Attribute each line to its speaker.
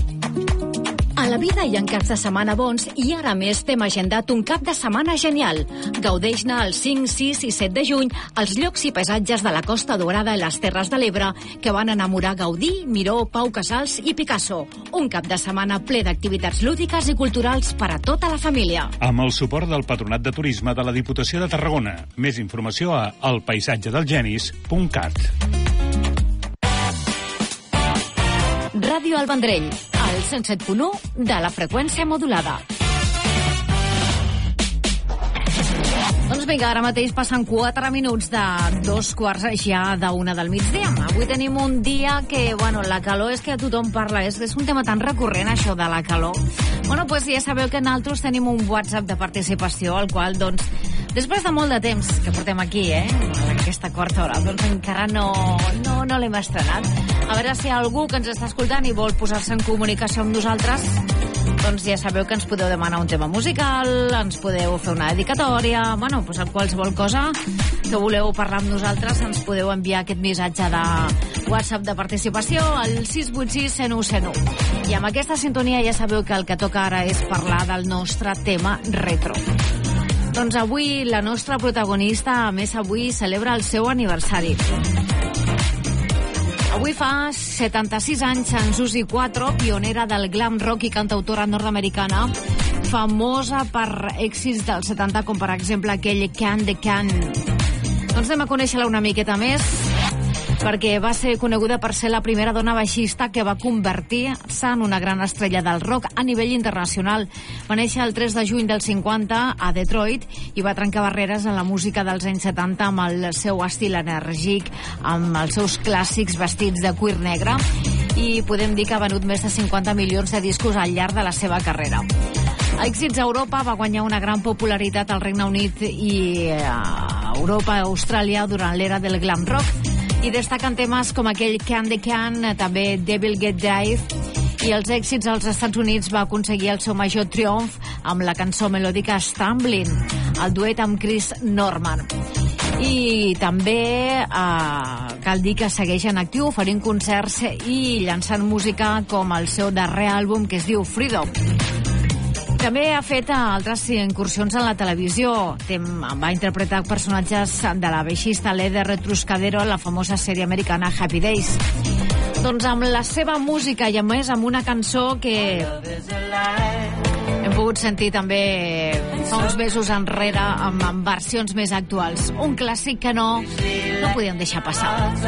Speaker 1: A la vida hi ha caps de setmana bons i ara més t'hem agendat un cap de setmana genial. Gaudeix-ne el 5, 6 i 7 de juny als llocs i paisatges de la Costa Daurada i les Terres de l'Ebre que van enamorar Gaudí, Miró, Pau Casals i Picasso. Un cap de setmana ple d'activitats lúdiques i culturals per a tota la família.
Speaker 2: Amb el suport del Patronat de Turisme de la Diputació de Tarragona. Més informació a elpaisatgedelgenis.cat.
Speaker 1: Ràdio El Vendrell, al 107.1 de la freqüència modulada. Doncs vinga, ara mateix passen 4 minuts de 2 quarts ja d'1 del migdia. Avui tenim un dia que, bueno, la calor és que tothom parla, és un tema tan recurrent això de la calor. Bueno, doncs ja sabeu que nosaltres tenim un WhatsApp de participació, al qual, doncs, després de molt de temps que portem aquí, aquesta quarta hora, doncs encara no l'hem estrenat. A veure si hi ha algú que ens està escoltant i vol posar-se en comunicació amb nosaltres, doncs ja sabeu que ens podeu demanar un tema musical, ens podeu fer una dedicatòria, bueno, doncs qualsevol cosa que voleu parlar amb nosaltres, ens podeu enviar aquest missatge de WhatsApp de participació al 686 101 101. I amb aquesta sintonia ja sabeu que el que toca ara és parlar del nostre tema retro. Doncs avui la nostra protagonista, a més avui, celebra el seu aniversari. Avui fa 76 anys, en Suzy Quatro, pionera del glam rock i cantautora nord-americana, famosa per èxits dels 70, com per exemple aquell Can de Can. Doncs anem a conèixer-la una miqueta més, perquè va ser coneguda per ser la primera dona baixista que va convertir-se en una gran estrella del rock a nivell internacional. Va néixer el 3 de juny del 50 a Detroit i va trencar barreres en la música dels anys 70 amb el seu estil enèrgic, amb els seus clàssics vestits de cuir negre, i podem dir que ha venut més de 50 milions de discos al llarg de la seva carrera. A èxits a Europa, va guanyar una gran popularitat al Regne Unit i a Europa i Austràlia durant l'era del glam rock, i destaquen temes com aquell Can de Can, també Devil Get Dive, i els èxits als Estats Units va aconseguir el seu major triomf amb la cançó melòdica Stumbling, el duet amb Chris Norman. I també cal dir que segueix en actiu oferint concerts i llançant música com el seu darrer àlbum, que es diu Freedom. També ha fet altres incursions en la televisió. Va interpretar personatges de la baixista Leder Truscadero en la famosa sèrie americana Happy Days. Doncs amb la seva música i a més amb una cançó que hem pogut sentir també fa uns mesos enrere amb versions més actuals. Un clàssic que no podíem deixar passar.